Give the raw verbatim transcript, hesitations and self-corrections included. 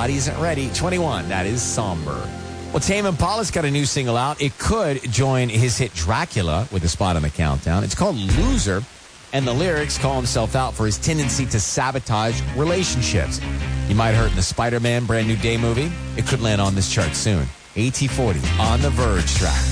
body isn't ready. twenty-one, that is Somber. Well, Tame Impala's got a new single out. It could join his hit Dracula with a spot on the countdown. It's called Loser, and the lyrics call himself out for his tendency to sabotage relationships. You might have heard in the Spider-Man Brand New Day movie. It could land on this chart soon. A T forty on the Verge track.